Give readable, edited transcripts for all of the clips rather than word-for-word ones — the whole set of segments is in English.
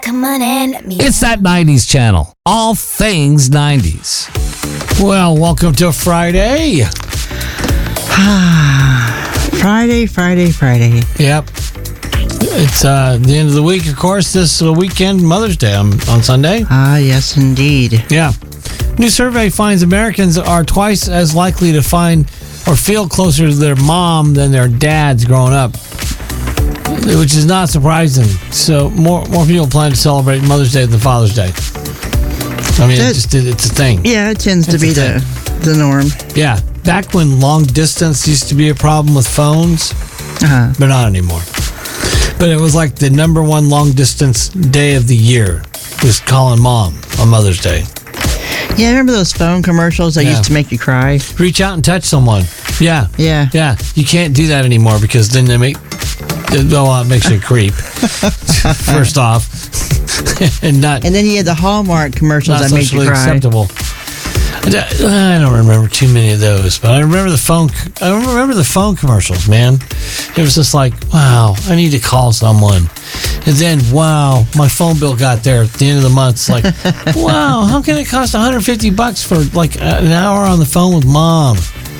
Come on and let me. It's that 90s channel. All things 90s. Well, welcome to Friday. Friday. Yep. It's the end of the week, of course. This weekend, Mother's Day on Sunday. Ah, yes, indeed. Yeah. New survey finds Americans are twice as likely to find or feel closer to their mom than their dads growing up, which is not surprising. So more people plan to celebrate Mother's Day than Father's Day. I mean, it's a thing. Yeah, it tends to be the norm. Yeah. Back when long distance used to be a problem with phones, but not anymore. But it was like the number one long distance day of the year was calling mom on Mother's Day. Yeah, remember those phone commercials that used to make you cry? Reach out and touch someone. Yeah. You can't do that anymore because then it makes you a creep. First off, and then you had the Hallmark commercials that made you cry. Acceptable. I don't remember too many of those, but I remember the phone commercials, man. It was just like, wow, I need to call someone. And then, wow, my phone bill got there at the end of the month. It's like, wow, how can it cost $150 for like an hour on the phone with mom?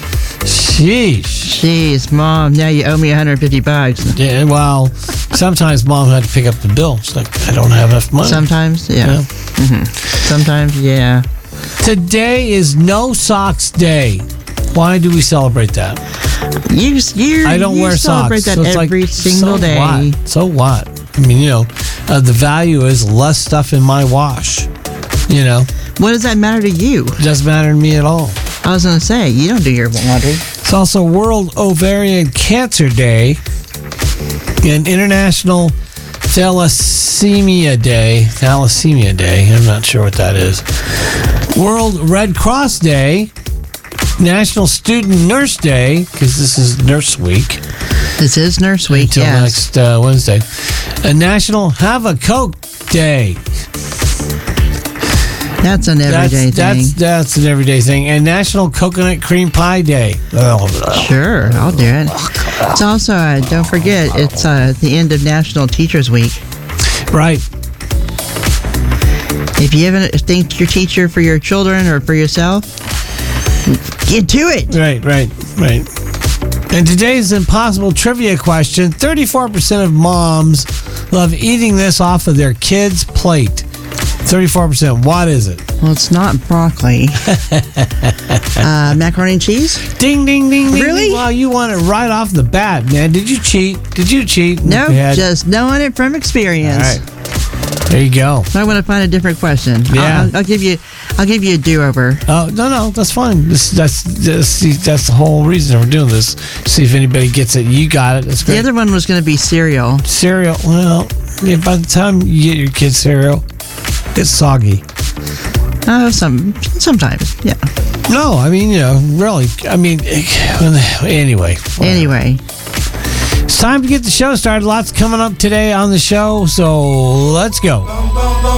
Jeez, Mom, now you owe me $150. Yeah, well, sometimes Mom had to pick up the bill. It's like, I don't have enough money. Sometimes, yeah. Mm-hmm. Sometimes, yeah. Today is No Socks Day. Why do we celebrate that? I don't wear celebrate socks. that every single day. So what? I mean, the value is less stuff in my wash. What does that matter to you? It doesn't matter to me at all. I was going to say, you don't do your laundry. It's also World Ovarian Cancer Day and International Thalassemia Day. I'm not sure what that is. World Red Cross Day. National Student Nurse Day, because this is Nurse Week. This is Nurse Week, until next Wednesday. And National Have a Coke Day. That's an everyday thing. That's an everyday thing. And National Coconut Cream Pie Day. Sure, I'll do it. It's also, don't forget, it's the end of National Teachers Week. Right. If you ever think your teacher for your children or for yourself, get to it. Right. And today's impossible trivia question. 34% of moms love eating this off of their kids' plate. 34%. What is it? Well, it's not broccoli. Macaroni and cheese? Ding, ding, ding, ding. Really? Wow, you want it right off the bat, man. Did you cheat? No, just knowing it from experience. All right. There you go. I want to find a different question. Yeah. I'll give you a do-over. Oh, no, that's fine. That's the whole reason we're doing this. See if anybody gets it. You got it. That's great. The other one was going to be cereal. Cereal. Well, by the time you get your kid cereal, it's soggy. Sometimes, yeah. No, I mean, really. I mean, anyway. Anyway. It's time to get the show started. Lots coming up today on the show, so let's go.